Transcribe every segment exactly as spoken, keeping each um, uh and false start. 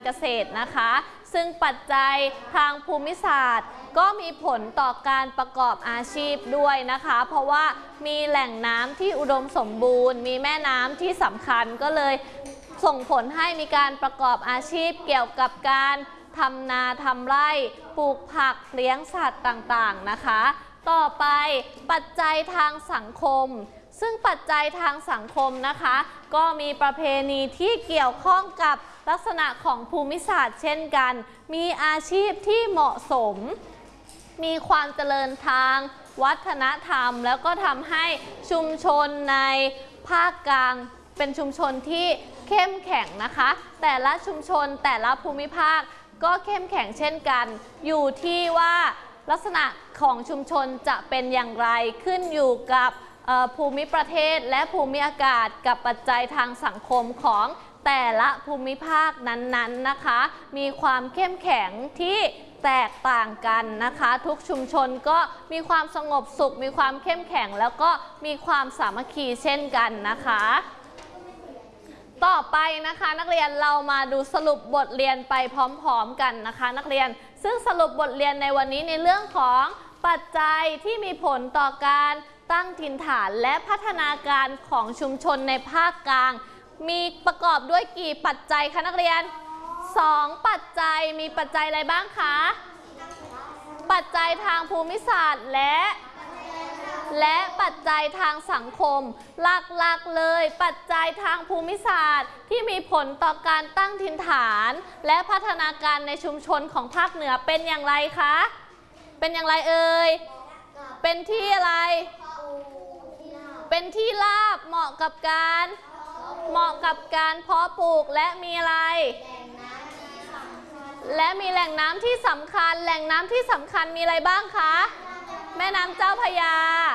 เกษตรนะคะซึ่งปัจจัยทางภูมิศาสตร์ก็มีผลต่อการประกอบอาชีพด้วยนะคะเพราะว่ามีแหล่งน้ำที่อุดมสมบูรณ์มีแม่น้ำที่สำคัญก็เลยส่งผลให้มีการประกอบอาชีพเกี่ยวกับการทำนาทำไร่ปลูกผักเลี้ยงสัตว์ต่างๆนะคะต่อไปปัจจัยทางสังคมซึ่งปัจจัยทางสังคมนะคะก็มีประเพณีที่เกี่ยวข้องกับลักษณะของภูมิศาสตร์เช่นกันมีอาชีพที่เหมาะสมมีความเจริญทางวัฒนธรรมแล้วก็ทำให้ชุมชนในภาคกลางเป็นชุมชนที่เข้มแข็งนะคะแต่ละชุมชนแต่ละภูมิภาคก็เข้มแข็งเช่นกันอยู่ที่ว่าลักษณะของชุมชนจะเป็นอย่างไรขึ้นอยู่กับภูมิประเทศและภูมิอากาศกับปัจจัยทางสังคมของแต่ละภูมิภาคนั้นๆนะคะมีความเข้มแข็งที่แตกต่างกันนะคะทุกชุมชนก็มีความสงบสุขมีความเข้มแข็งแล้วก็มีความสามัคคีเช่นกันนะคะต่อไปนะคะนักเรียนเรามาดูสรุปบทเรียนไปพร้อมๆกันนะคะนักเรียนซึ่งสรุปบทเรียนในวันนี้ในเรื่องของปัจจัยที่มีผลต่อการตั้งถิ่นฐานและพัฒนาการของชุมชนในภาคกลางมีประกอบด้วยกี่ปัจจัยคะนักเรียนสองปัจจัยมีปัจจัยอะไรบ้างคะปัจจัยทางภูมิศาสตร์และและปัจจัยทางสังคมหลักๆเลยปัจจัยทางภูมิศาสตร์ที่มีผลต่อการตั้งถิ่นฐานและพัฒนาการในชุมชนของภาคเหนือเป็นอย่างไรคะเป็นอย่างไรเอ่ยเป็นที่อะไรเป็นที่ราบเหมาะกับการเหมาะกับการเพาะปลูกและมีอะไรและมีแหล่งน้ำที่สำคัญแหล่งน้ำที่สำคัญมีอะไรบ้างคะแม่น้ำเจ้าพระยา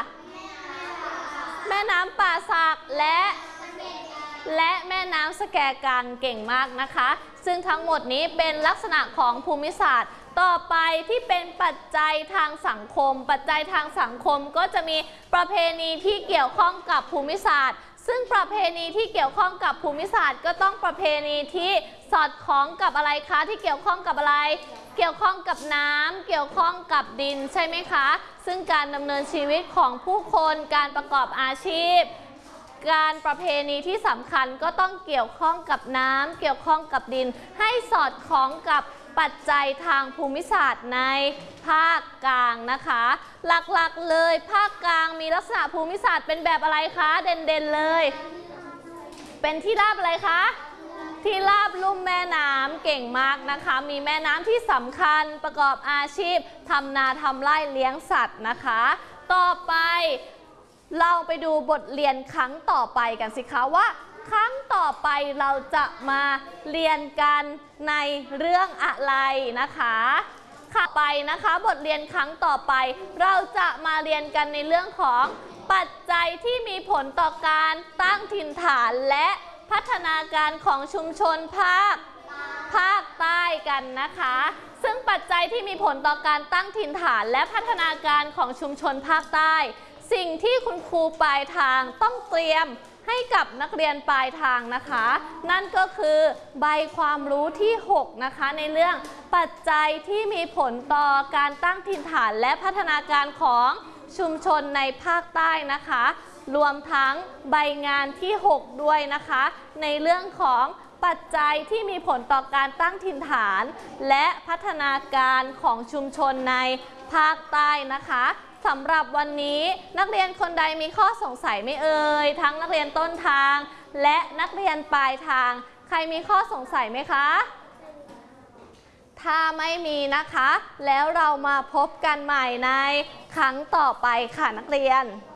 แม่น้ำป่าสักและและแม่น้ำสแกกังเก่งมากนะคะซึ่งทั้งหมดนี้เป็นลักษณะของภูมิศาสตร์ต่อไปที่เป็นปัจจัยทางสังคมปัจจัยทางสังคมก็จะมีประเพณีที่เกี่ยวข้องกับภูมิศาสตร์ซึ่งประเพณีที่เกี่ยวข้องกับภูมิศาสตร์ก็ต้องประเพณีที่สอดคล้องกับอะไรคะที่เกี่ยวข้องกับอะไรเกี่ยวข้องกับน้ำเกี่ยวข้องกับดินใช่ไหมคะซึ่งการดำเนินชีวิตของผู้คนการประกอบอาชีพการประเพณีที่สำคัญก็ต้องเกี่ยวข้องกับน้ำเกี่ยวข้องกับดินให้สอดคล้องกับปัจจัยทางภูมิศาสตร์ในภาคกลางนะคะหลักๆเลยภาคกลางมีลักษณะภูมิศาสตร์เป็นแบบอะไรคะเด่นๆเลยเป็นที่ราบอะไรคะที่ราบลุ่มแม่น้ำเก่งมากนะคะมีแม่น้ำที่สำคัญประกอบอาชีพทำนาทำไร่เลี้ยงสัตว์นะคะต่อไปเราไปดูบทเรียนครั้งต่อไปกันสิคะว่าครั้งต่อไปเราจะมาเรียนกันในเรื่องอะไรนะคะค่ะไปนะคะบทเรียนครั้งต่อไปเราจะมาเรียนกันในเรื่องของปัจจัยที่มีผลต่อการตั้งถิ่นฐานและพัฒนาการของชุมชนภาคภาคใต้กันนะคะซึ่งปัจจัยที่มีผลต่อการตั้งถิ่นฐานและพัฒนาการของชุมชนภาคใต้สิ่งที่คุณครูปลายทางต้องเตรียมให้กับนักเรียนปลายทางนะคะนั่นก็คือใบความรู้ที่หกนะคะในเรื่องปัจจัยที่มีผลต่อการตั้งถิ่นฐานและพัฒนาการของชุมชนในภาคใต้นะคะรวมทั้งใบงานที่หกด้วยนะคะในเรื่องของปัจจัยที่มีผลต่อการตั้งถิ่นฐานและพัฒนาการของชุมชนในภาคใต้นะคะสำหรับวันนี้นักเรียนคนใดมีข้อสงสัยไหมเอ่ยทั้งนักเรียนต้นทางและนักเรียนปลายทางใครมีข้อสงสัยไหมคะถ้าไม่มีนะคะแล้วเรามาพบกันใหม่ในครั้งต่อไปค่ะนักเรียน